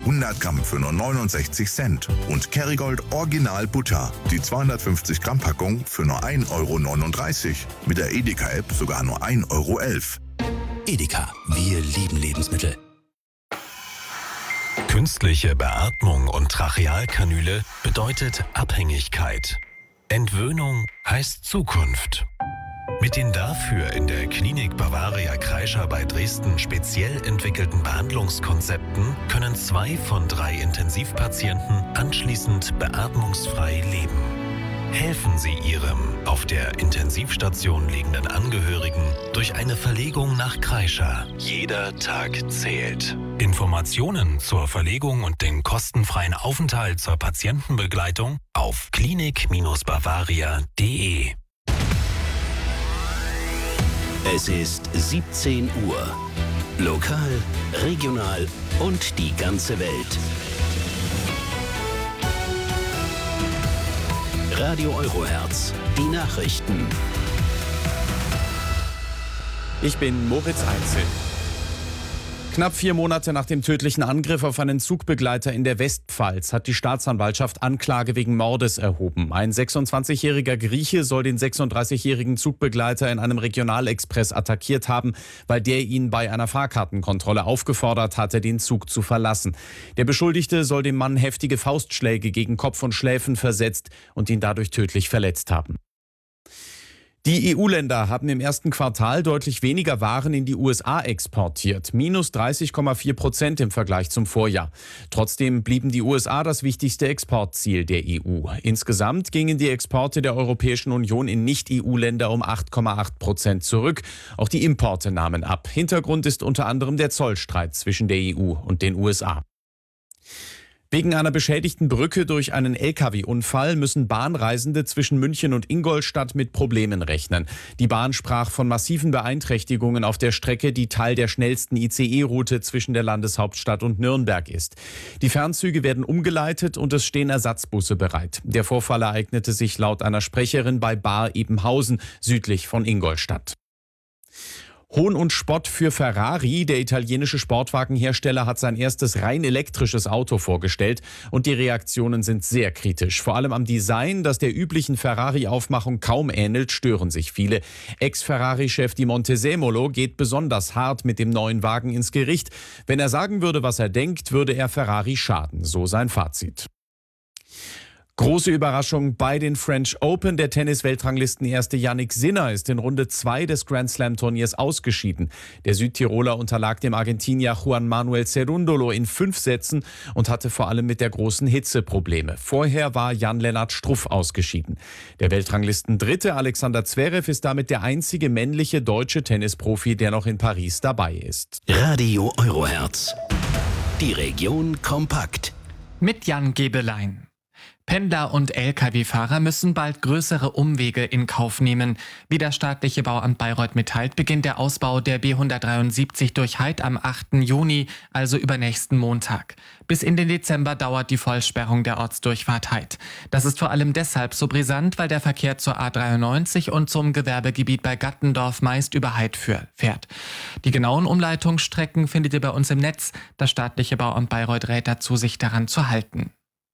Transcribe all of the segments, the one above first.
100 Gramm für nur 69 Cent. Und Kerrygold Original Butter, die 250 Gramm Packung für nur 1,39 €. Mit der Edeka-App sogar nur 1,11 €. Edeka, wir lieben Lebensmittel. Künstliche Beatmung und Trachealkanüle bedeutet Abhängigkeit. Entwöhnung heißt Zukunft. Mit den dafür in der Klinik Bavaria Kreischer bei Dresden speziell entwickelten Behandlungskonzepten können 2 von 3 Intensivpatienten anschließend beatmungsfrei leben. Helfen Sie Ihrem auf der Intensivstation liegenden Angehörigen durch eine Verlegung nach Kreischer. Jeder Tag zählt. Informationen zur Verlegung und den kostenfreien Aufenthalt zur Patientenbegleitung auf klinik-bavaria.de. Es ist 17 Uhr. Lokal, regional und die ganze Welt. Radio Eurohertz, die Nachrichten. Ich bin Moritz Einzel. Knapp 4 Monate nach dem tödlichen Angriff auf einen Zugbegleiter in der Westpfalz hat die Staatsanwaltschaft Anklage wegen Mordes erhoben. Ein 26-jähriger Grieche soll den 36-jährigen Zugbegleiter in einem Regionalexpress attackiert haben, weil der ihn bei einer Fahrkartenkontrolle aufgefordert hatte, den Zug zu verlassen. Der Beschuldigte soll dem Mann heftige Faustschläge gegen Kopf und Schläfen versetzt und ihn dadurch tödlich verletzt haben. Die EU-Länder haben im ersten Quartal deutlich weniger Waren in die USA exportiert, minus 30,4% im Vergleich zum Vorjahr. Trotzdem blieben die USA das wichtigste Exportziel der EU. Insgesamt gingen die Exporte der Europäischen Union in Nicht-EU-Länder um 8,8% zurück. Auch die Importe nahmen ab. Hintergrund ist unter anderem der Zollstreit zwischen der EU und den USA. Wegen einer beschädigten Brücke durch einen Lkw-Unfall müssen Bahnreisende zwischen München und Ingolstadt mit Problemen rechnen. Die Bahn sprach von massiven Beeinträchtigungen auf der Strecke, die Teil der schnellsten ICE-Route zwischen der Landeshauptstadt und Nürnberg ist. Die Fernzüge werden umgeleitet und es stehen Ersatzbusse bereit. Der Vorfall ereignete sich laut einer Sprecherin bei Bar Ebenhausen, südlich von Ingolstadt. Hohn und Spott für Ferrari. Der italienische Sportwagenhersteller hat sein erstes rein elektrisches Auto vorgestellt und die Reaktionen sind sehr kritisch. Vor allem am Design, das der üblichen Ferrari-Aufmachung kaum ähnelt, stören sich viele. Ex-Ferrari-Chef Di Montezemolo geht besonders hart mit dem neuen Wagen ins Gericht. Wenn er sagen würde, was er denkt, würde er Ferrari schaden, so sein Fazit. Große Überraschung bei den French Open. Der Tennis-Weltranglistenerste Jannik Sinner ist in Runde 2 des Grand-Slam-Turniers ausgeschieden. Der Südtiroler unterlag dem Argentinier Juan Manuel Cerúndolo in 5 Sätzen und hatte vor allem mit der großen Hitze Probleme. Vorher war Jan-Lennart Struff ausgeschieden. Der Weltranglisten-Dritte Alexander Zverev ist damit der einzige männliche deutsche Tennisprofi, der noch in Paris dabei ist. Radio Eurohertz, die Region kompakt. Mit Jan Gebelein. Pendler und Lkw-Fahrer müssen bald größere Umwege in Kauf nehmen. Wie das staatliche Bauamt Bayreuth mitteilt, beginnt der Ausbau der B173 durch Heid am 8. Juni, also übernächsten Montag. Bis in den Dezember dauert die Vollsperrung der Ortsdurchfahrt Heid. Das ist vor allem deshalb so brisant, weil der Verkehr zur A93 und zum Gewerbegebiet bei Gattendorf meist über Heid fährt. Die genauen Umleitungsstrecken findet ihr bei uns im Netz. Das staatliche Bauamt Bayreuth rät dazu, sich daran zu halten.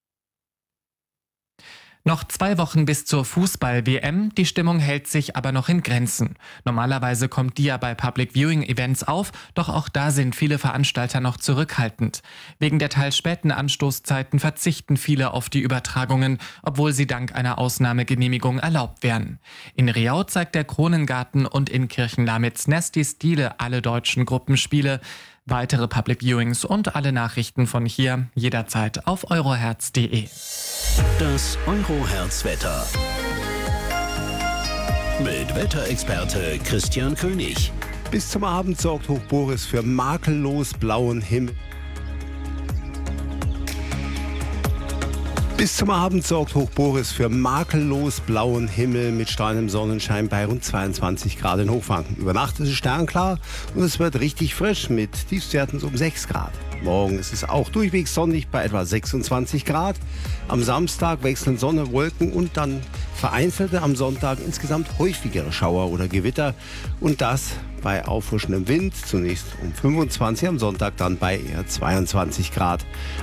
Noch 2 Wochen bis zur Fußball-WM, die Stimmung hält sich aber noch in Grenzen. Normalerweise kommt die ja bei Public-Viewing-Events auf, doch auch da sind viele Veranstalter noch zurückhaltend. Wegen der teils späten Anstoßzeiten verzichten viele auf die Übertragungen, obwohl sie dank einer Ausnahmegenehmigung erlaubt wären. In Riau zeigt der Kronengarten und in Kirchenlamitz Nasty Stile alle deutschen Gruppenspiele. Weitere Public Viewings und alle Nachrichten von hier jederzeit auf eurohertz.de. Das Eurohertz-Wetter. Mit Wetterexperte Christian König. Bis zum Abend sorgt Hoch Boris für makellos blauen Himmel. Bis zum Abend sorgt Hoch Boris für makellos blauen Himmel mit strahlendem Sonnenschein bei rund 22 Grad in Hochfranken. Über Nacht ist es sternklar und es wird richtig frisch mit Tiefstwerten um 6 Grad. Morgen ist es auch durchwegs sonnig bei etwa 26 Grad. Am Samstag wechseln Sonne, Wolken und dann vereinzelte am Sonntag insgesamt häufigere Schauer oder Gewitter. Und das bei auffrischendem Wind, zunächst um 25, am Sonntag dann bei eher 22 Grad.